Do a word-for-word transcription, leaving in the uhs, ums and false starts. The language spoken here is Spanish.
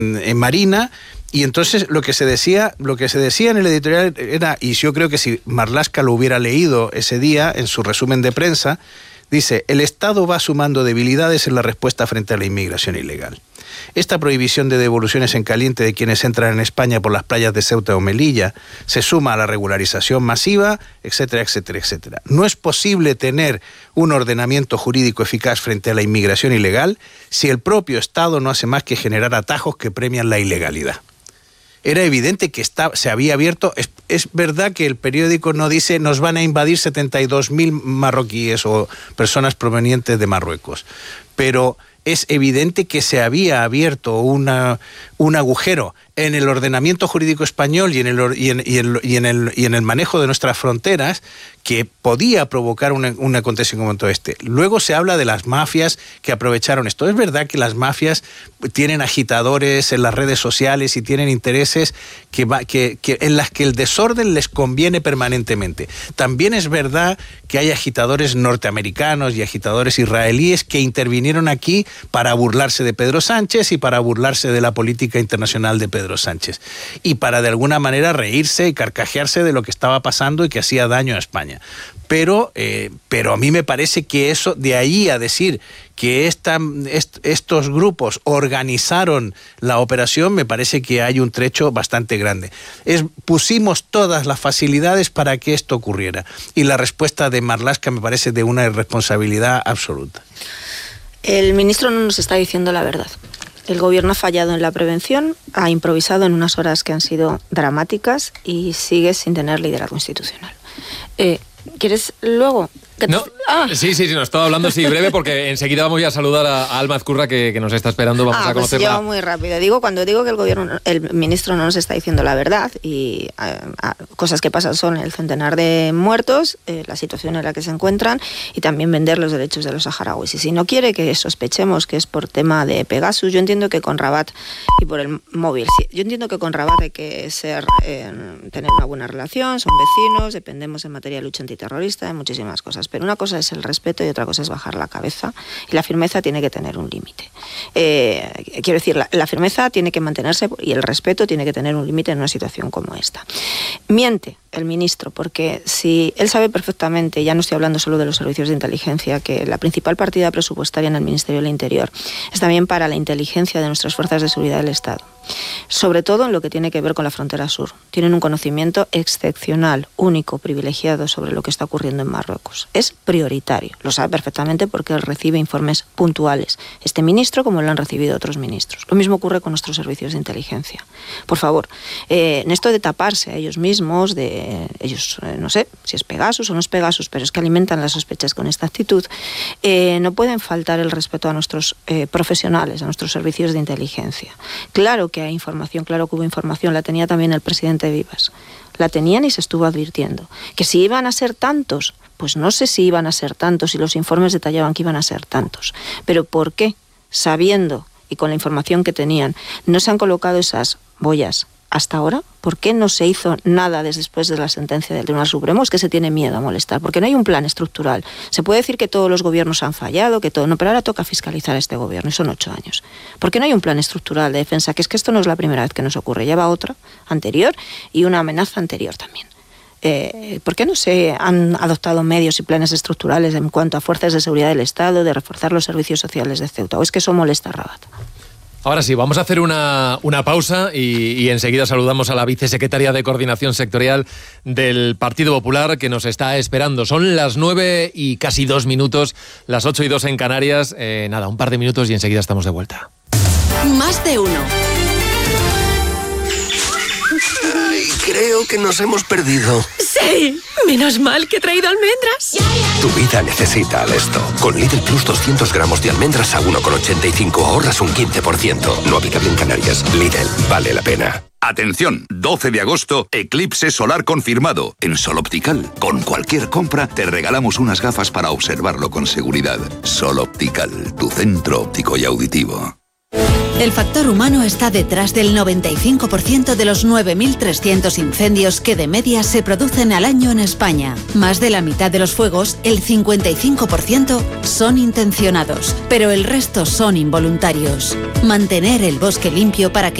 en Marina. Y entonces lo que se decía, lo que se decía en el editorial era, y yo creo que si Marlaska lo hubiera leído ese día en su resumen de prensa, dice: el Estado va sumando debilidades en la respuesta frente a la inmigración ilegal. Esta prohibición de devoluciones en caliente de quienes entran en España por las playas de Ceuta o Melilla se suma a la regularización masiva, etcétera, etcétera, etcétera. No es posible tener un ordenamiento jurídico eficaz frente a la inmigración ilegal si el propio Estado no hace más que generar atajos que premian la ilegalidad. Era evidente que está, se había abierto. Es, es verdad que el periódico no dice nos van a invadir setenta y dos mil marroquíes o personas provenientes de Marruecos, pero es evidente que se había abierto una, un agujero en el ordenamiento jurídico español y en el, y en, y en, y en, el, y en el manejo de nuestras fronteras que podía provocar un, un acontecimiento como este. Luego se habla de las mafias que aprovecharon esto. Es verdad que las mafias tienen agitadores en las redes sociales y tienen intereses que, va, que, que en las que el desorden les conviene permanentemente. También es verdad que hay agitadores norteamericanos y agitadores israelíes que intervinieron aquí para burlarse de Pedro Sánchez y para burlarse de la política internacional de Pedro Sánchez y para de alguna manera reírse y carcajearse de lo que estaba pasando y que hacía daño a España. Pero, eh, pero a mí me parece que eso, de ahí a decir que esta, est, estos grupos organizaron la operación, me parece que hay un trecho bastante grande. Es, pusimos todas las facilidades para que esto ocurriera y la respuesta de Marlaska me parece de una irresponsabilidad absoluta. El ministro no nos está diciendo la verdad. El gobierno ha fallado en la prevención, ha improvisado en unas horas que han sido dramáticas y sigue sin tener liderazgo institucional. Eh, ¿Quieres luego? No, ah. sí, sí, sí, nos estaba hablando así breve porque enseguida vamos a saludar a, a Alma Azcurra que, que nos está esperando, vamos ah, a conocerla. Pues yo muy rápido. Digo, cuando digo que el gobierno, el ministro no nos está diciendo la verdad y a, a, cosas que pasan son el centenar de muertos, eh, la situación en la que se encuentran y también vender los derechos de los saharauis. Y si no quiere que sospechemos que es por tema de Pegasus, yo entiendo que con Rabat y por el móvil, sí, yo entiendo que con Rabat hay que ser, eh, tener una buena relación, son vecinos, dependemos en materia de lucha antiterrorista, de muchísimas cosas. Pero una cosa es el respeto y otra cosa es bajar la cabeza y la firmeza tiene que tener un límite. Eh, quiero decir, la, la firmeza tiene que mantenerse y el respeto tiene que tener un límite en una situación como esta. Miente el ministro porque si él sabe perfectamente, ya no estoy hablando solo de los servicios de inteligencia, que la principal partida presupuestaria en el Ministerio del Interior es también para la inteligencia de nuestras fuerzas de seguridad del Estado. Sobre todo en lo que tiene que ver con la frontera sur. Tienen un conocimiento excepcional, único, privilegiado sobre lo que está ocurriendo en Marruecos. Es prioritario, lo sabe perfectamente porque él recibe informes puntuales. Este ministro como lo han recibido otros ministros. Lo mismo ocurre con nuestros servicios de inteligencia. Por favor, eh, en esto de taparse a ellos mismos, de ellos, eh, no sé si es Pegasus o no es Pegasus, pero es que alimentan las sospechas con esta actitud, eh, no pueden faltar el respeto a nuestros eh, profesionales, a nuestros servicios de inteligencia. Claro que hay información, claro que hubo información, la tenía también el presidente Vivas. La tenían y se estuvo advirtiendo. Que si iban a ser tantos, pues no sé si iban a ser tantos y los informes detallaban que iban a ser tantos. Pero ¿por qué? Sabiendo y con la información que tenían, no se han colocado esas boyas hasta ahora. ¿Por qué no se hizo nada desde después de la sentencia del Tribunal Supremo? Es que se tiene miedo a molestar, porque no hay un plan estructural. Se puede decir que todos los gobiernos han fallado, que todo, no, pero ahora toca fiscalizar a este gobierno, y son ocho años. ¿Por qué no hay un plan estructural de defensa? Que es que esto no es la primera vez que nos ocurre, lleva otra anterior y una amenaza anterior también. Eh, ¿Por qué no se han adoptado medios y planes estructurales en cuanto a fuerzas de seguridad del Estado, de reforzar los servicios sociales de Ceuta? ¿O es que eso molesta a Rabat? Ahora sí, vamos a hacer una, una pausa y, y enseguida saludamos a la vicesecretaria de Coordinación Sectorial del Partido Popular que nos está esperando. Son las nueve y casi dos minutos, las ocho y dos en Canarias. Eh, nada, un par de minutos y enseguida estamos de vuelta. Más de uno. Ay, creo que nos hemos perdido. ¡Sí! Menos mal que he traído almendras. Tu vida necesita Alesto. Con Lidl Plus doscientos gramos de almendras a uno con ochenta y cinco ahorras un quince por ciento. No aplicable en Canarias. Lidl, vale la pena. Atención, doce de agosto, eclipse solar confirmado en Sol Optical. Con cualquier compra te regalamos unas gafas para observarlo con seguridad. Sol Optical, tu centro óptico y auditivo. El factor humano está detrás del noventa y cinco por ciento de los nueve mil trescientos incendios que de media se producen al año en España. Más de la mitad de los fuegos, el cincuenta y cinco por ciento, son intencionados, pero el resto son involuntarios. Mantener el bosque limpio para que